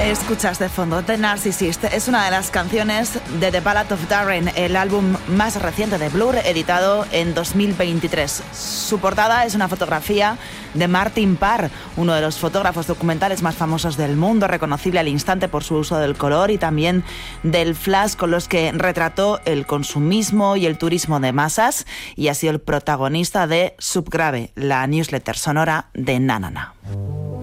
Escuchas de fondo The Narcissist. Es una de las canciones de The Ballad of Darren, el álbum más reciente de Blur, editado en 2023. Su portada es una fotografía de Martin Parr, uno de los fotógrafos documentales más famosos del mundo, reconocible al instante por su uso del color y también del flash, con los que retrató el consumismo y el turismo de masas, y ha sido el protagonista de Subgrave, la newsletter sonora de Na Na Na.